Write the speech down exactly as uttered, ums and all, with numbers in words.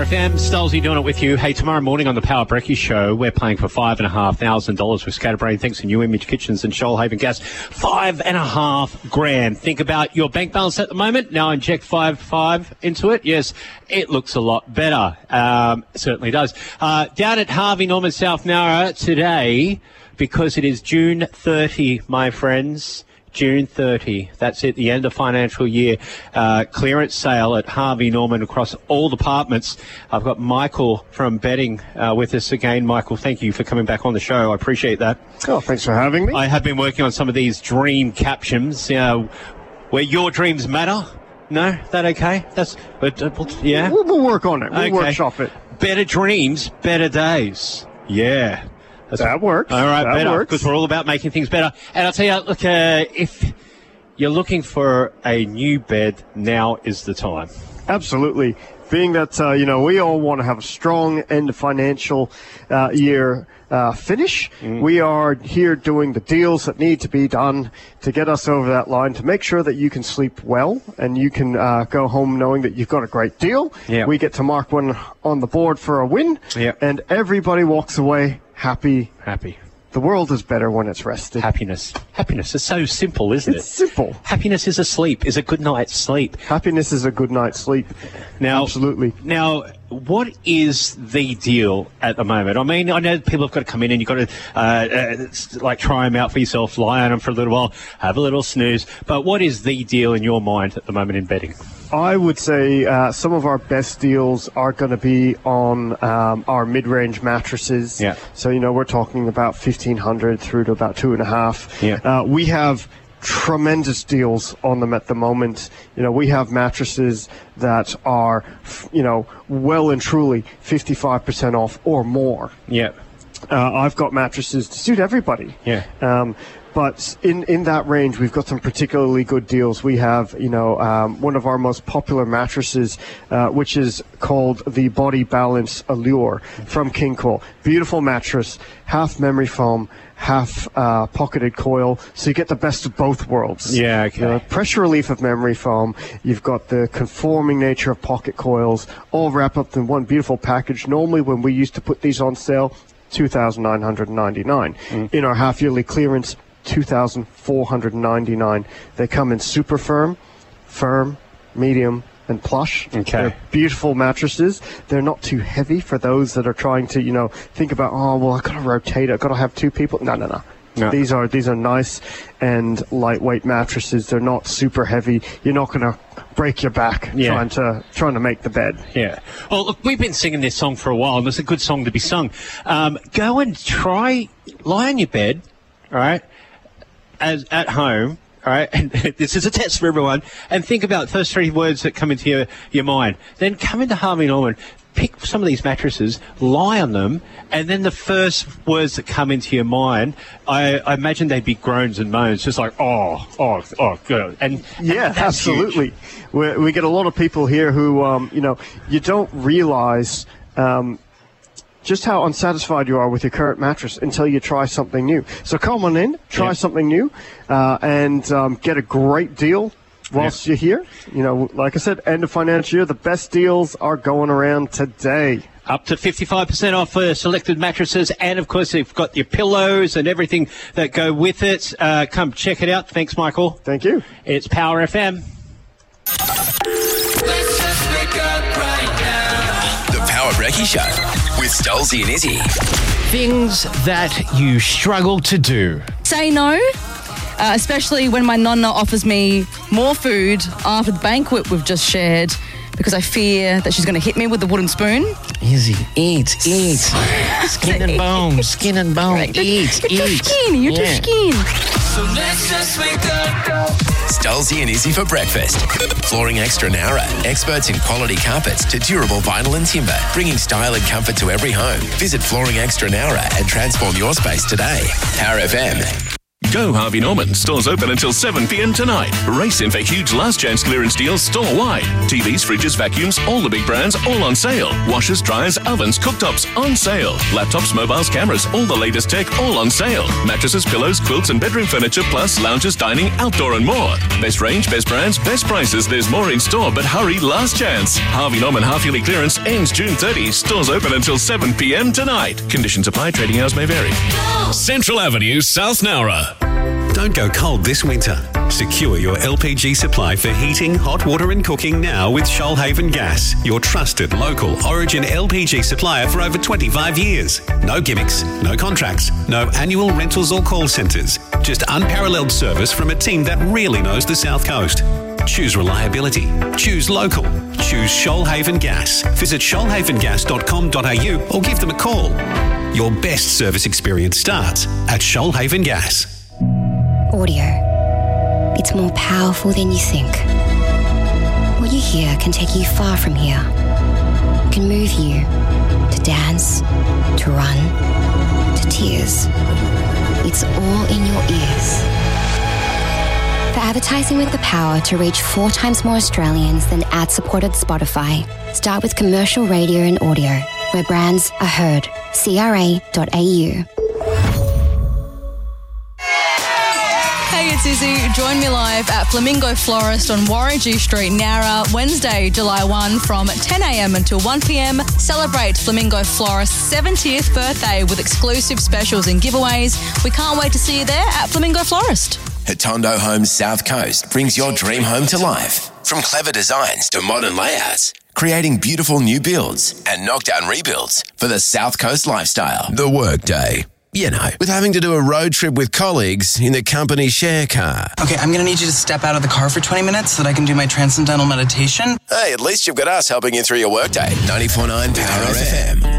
F M, Stolzy doing it with you. Hey, tomorrow morning on the Power Brekkie Show, we're playing for five and a half thousand dollars with Scatterbrain. Thanks to New Image Kitchens and Shoalhaven Gas. Five and a half grand. Think about your bank balance at the moment. Now inject five five into it. Yes, it looks a lot better. Um, it certainly does. Uh, down at Harvey Norman South Nowra today, because it is June thirtieth, my friends. June thirtieth. That's it, the end of financial year. Uh, clearance sale at Harvey Norman across all departments. I've got Michael from Betting uh, with us again. Michael, thank you for coming back on the show. I appreciate that. Oh, thanks for having me. I have been working on some of these dream captions, you know, where your dreams matter. No? That okay? That's, but, uh, yeah? We'll, we'll work on it. We'll okay. workshop it. Better dreams, better days. Yeah. That's that works. All right, that better, works. because we're all about making things better. And I'll tell you, look, uh, if you're looking for a new bed, now is the time. Absolutely. Being that, uh, you know, we all want to have a strong end of financial uh, year uh, finish, mm. we are here doing the deals that need to be done to get us over that line, to make sure that you can sleep well and you can uh, go home knowing that you've got a great deal. Yep. We get to mark one on the board for a win, yep. and everybody walks away happy. Happy. The world is better when it's rested. Happiness. Happiness is so simple, isn't it's it? It's simple. Happiness is a sleep, is a good night's sleep. Happiness is a good night's sleep. Now, Absolutely. Now, what is the deal at the moment? I mean, I know people have got to come in and you've got to, uh, uh, like, try them out for yourself, lie on them for a little while, have a little snooze. But what is the deal in your mind at the moment in betting? I would say uh, some of our best deals are going to be on um, our mid-range mattresses. Yeah. So, you know, we're talking about fifteen hundred through to about two and a half. Yeah. Uh, we have tremendous deals on them at the moment. You know, we have mattresses that are, you know, well and truly fifty-five percent off or more. Yeah. Uh, I've got mattresses to suit everybody. Yeah. Um, But in, in that range, we've got some particularly good deals. We have, you know, um, one of our most popular mattresses, uh, which is called the Body Balance Allure from King Coil. Beautiful mattress, half memory foam, half uh, pocketed coil, so you get the best of both worlds. Yeah, okay. You know, pressure relief of memory foam. You've got the conforming nature of pocket coils, all wrapped up in one beautiful package. Normally, when we used to put these on sale, two thousand nine hundred ninety-nine dollars. Mm. In our half-yearly clearance, two thousand four hundred ninety-nine dollars. They come in super firm, firm, medium, and plush. Okay. They're beautiful mattresses. They're not too heavy for those that are trying to, you know, think about, oh, well, I've got to rotate it. I've got to have two people. No, no, no. No. These are these are nice and lightweight mattresses. They're not super heavy. You're not going to break your back yeah. trying to trying to make the bed. Yeah. Well, look, we've been singing this song for a while, and it's a good song to be sung. Um, go and try, lie on your bed, all right, as at home, all right, and this is a test for everyone, and think about the first three words that come into your, your mind. Then come into Harvey Norman, pick some of these mattresses, lie on them, and then the first words that come into your mind, I, I imagine they'd be groans and moans, just like, oh, oh, oh, good. And yeah, and absolutely. We we get a lot of people here who, um, you know, you don't realize um, just how unsatisfied you are with your current mattress until you try something new. So come on in, try yeah. something new, uh, and um, get a great deal whilst yeah. you're here. You know, like I said, end of financial year, the best deals are going around today. Up to fifty-five percent off for selected mattresses, and of course you've got your pillows and everything that go with it. Uh, come check it out. Thanks, Michael. Thank you. It's Power F M. Let's just wake up right now. The Power Brekkie Show with Stolzy and Izzy. Things that you struggle to do. Say no, uh, especially when my nonna offers me more food after the banquet we've just shared, because I fear that she's going to hit me with the wooden spoon. Izzy, eat, eat. Skin and bone, skin and bone. Right. Eat, you're eat. Too skinny, you're yeah. too skinny. So let's just wake up. Stolzy and Izzy for breakfast. Flooring Extra Nowra. Experts in quality carpets to durable vinyl and timber. Bringing style and comfort to every home. Visit Flooring Extra Nowra and transform your space today. Power F M. Go Harvey Norman. Stores open until seven p.m. tonight. Race in for huge last chance clearance deals store-wide. T Vs, fridges, vacuums, all the big brands, all on sale. Washers, dryers, ovens, cooktops, on sale. Laptops, mobiles, cameras, all the latest tech, all on sale. Mattresses, pillows, quilts and bedroom furniture, plus lounges, dining, outdoor and more. Best range, best brands, best prices. There's more in store, but hurry, last chance. Harvey Norman half-yearly clearance ends June thirtieth. Stores open until seven p.m. tonight. Conditions apply. Trading hours may vary. Central Avenue, South Nowra. Don't go cold this winter. Secure your L P G supply for heating, hot water and cooking now with Shoalhaven Gas, your trusted local Origin L P G supplier for over twenty-five years. No gimmicks, no contracts, no annual rentals or call centres. Just unparalleled service from a team that really knows the South Coast. Choose reliability. Choose local. Choose Shoalhaven Gas. Visit shoalhaven gas dot com dot a u or give them a call. Your best service experience starts at Shoalhaven Gas. Audio. It's more powerful than you think. What you hear can take you far from here. It can move you to dance, to run, to tears. It's all in your ears. For advertising with the power to reach four times more Australians than ad-supported Spotify, start with commercial radio and audio, where brands are heard. C R A dot A U. Hey, it's Izzy. Join me live at Flamingo Florist on Warringah Street, Nowra, Wednesday, July first from ten a.m. until one p.m. Celebrate Flamingo Florist's seventieth birthday with exclusive specials and giveaways. We can't wait to see you there at Flamingo Florist. Hatondo Homes South Coast brings your dream home to life. From clever designs to modern layouts, creating beautiful new builds and knockdown rebuilds for the South Coast lifestyle. The workday. You know, with having to do a road trip with colleagues in the company share car. Okay, I'm going to need you to step out of the car for twenty minutes so that I can do my transcendental meditation. Hey, at least you've got us helping you through your workday. ninety-four point nine Power F M.